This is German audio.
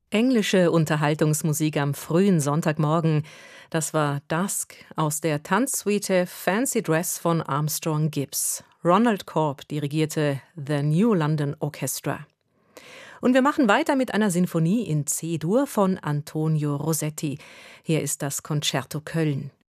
Englische Unterhaltungsmusik am frühen Sonntagmorgen. Das war Dusk aus der Tanzsuite Fancy Dress von Armstrong Gibbs. Ronald Corb dirigierte The New London Orchestra. Und wir machen weiter mit einer Sinfonie in C-Dur von Antonio Rossetti. Hier ist das Concerto Köln.